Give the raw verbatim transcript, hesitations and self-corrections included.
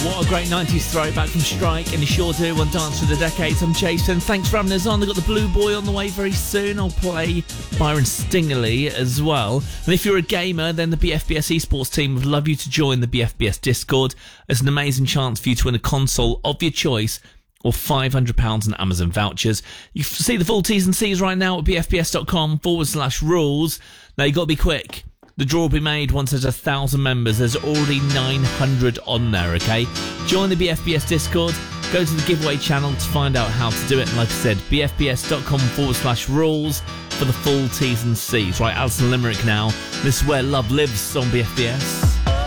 What a great nineties throwback from Strike, and you sure do on Dance for the Decades. I'm Jason. Thanks for having us on. They've got the Blue Boy on the way very soon. I'll play Byron Stingley as well. And if you're a gamer, then the B F B S esports team would love you to join the B F B S Discord. It's an amazing chance for you to win a console of your choice or five hundred pounds in Amazon vouchers. You can see the full T's and C's right now at bfbs.com forward slash rules. Now, you've got to be quick. The draw will be made once there's a thousand members. There's already nine hundred on there, okay? Join the B F B S Discord. Go to the giveaway channel to find out how to do it. And like I said, bfbs.com forward slash rules for the full T's and C's. Right, Alison Limerick now. This is Where Love Lives on B F B S.